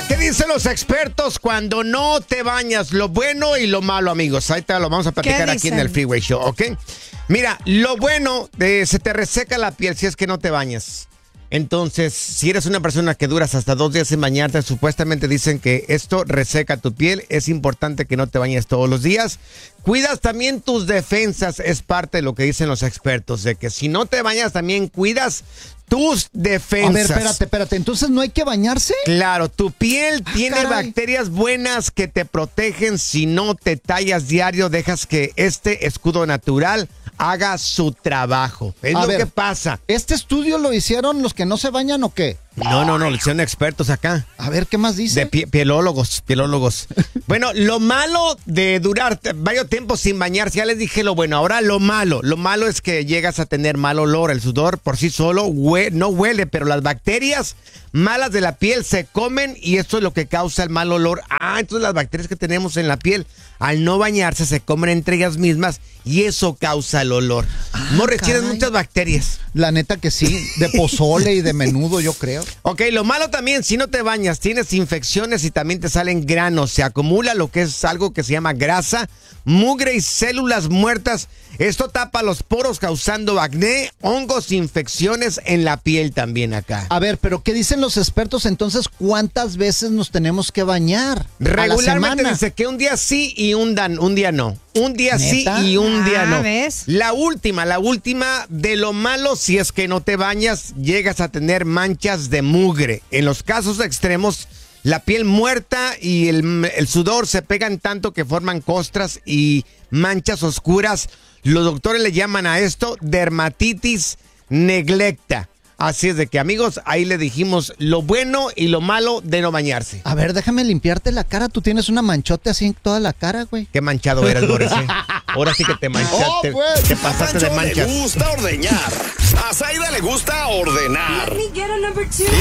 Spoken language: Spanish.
Mira, ¿qué dicen los expertos cuando no te bañas? Lo bueno y lo malo, amigos. Ahí te lo vamos a platicar aquí en el Freeway Show, ¿ok? Mira, lo bueno, se te reseca la piel si es que no te bañas. Entonces, si eres una persona que duras hasta 2 días sin bañarte, supuestamente dicen que esto reseca tu piel. Es importante que no te bañes todos los días. Cuidas también tus defensas, es parte de lo que dicen los expertos, de que si no te bañas también cuidas tus defensas. A ver, espérate, ¿entonces no hay que bañarse? Claro, tu piel tiene caray. bacterias buenas que te protegen si no te tallas diario, dejas que este escudo natural haga su trabajo. Es lo que pasa. ¿Este estudio lo hicieron los que no se bañan o qué? No, lo hicieron expertos acá. A ver, ¿qué más dice? De pielólogos. Bueno, lo malo de durar varios tiempos sin bañarse, ya les dije lo bueno. Ahora lo malo es que llegas a tener mal olor. El sudor por sí solo no huele, pero las bacterias malas de la piel se comen y esto es lo que causa el mal olor. Entonces las bacterias que tenemos en la piel, al no bañarse, se comen entre ellas mismas y eso causa el olor. Morris, tienes muchas bacterias. La neta que sí, de pozole y de menudo, yo creo. Ok, lo malo también, si no te bañas, tienes infecciones y también te salen granos. Se acumula lo que es algo que se llama grasa, mugre y células muertas. Esto tapa los poros causando acné, hongos, infecciones en la piel también acá. A ver, pero ¿qué dicen los expertos entonces? ¿Cuántas veces nos tenemos que bañar? Regularmente dice que un día sí y un día no. Un día ¿Neta? Sí y un día no. ¿Ves? La última de lo malo, si es que no te bañas, llegas a tener manchas de mugre. En los casos extremos, la piel muerta y el sudor se pegan tanto que forman costras y manchas oscuras. Los doctores le llaman a esto dermatitis neglecta. Así es de que, amigos, ahí le dijimos lo bueno y lo malo de no bañarse. A ver, déjame limpiarte la cara. Tú tienes una manchote así en toda la cara, güey. Qué manchado eres, Boris. Ahora sí que te manchaste. Te pasaste de manchas. Le gusta ordeñar. A Zaida le gusta ordenar.